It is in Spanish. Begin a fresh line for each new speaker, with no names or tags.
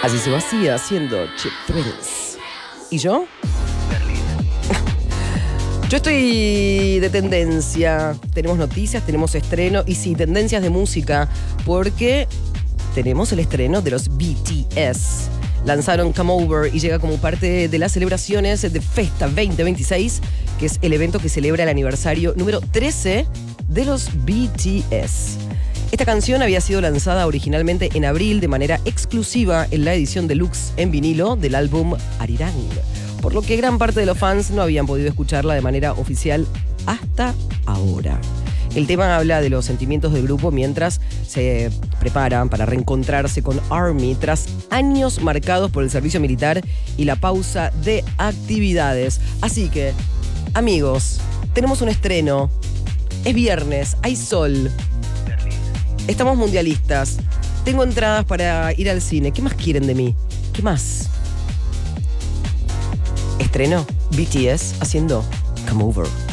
Así se vacía haciendo Cheap Thrills. ¿Y yo? Yo estoy de tendencia. Tenemos noticias, tenemos estreno y sí, tendencias de música, porque tenemos el estreno de los BTS. Lanzaron Come Over y llega como parte de las celebraciones de Festa 2026, que es el evento que celebra el aniversario número 13 de los BTS. Esta canción había sido lanzada originalmente en abril de manera exclusiva en la edición deluxe en vinilo del álbum Arirang, por lo que gran parte de los fans no habían podido escucharla de manera oficial hasta ahora. El tema habla de los sentimientos del grupo mientras se preparan para reencontrarse con ARMY tras años marcados por el servicio militar y la pausa de actividades. Así que, amigos, tenemos un estreno. Es viernes, hay sol. Estamos mundialistas. Tengo entradas para ir al cine. ¿Qué más quieren de mí? ¿Qué más? Estreno BTS haciendo Come Over.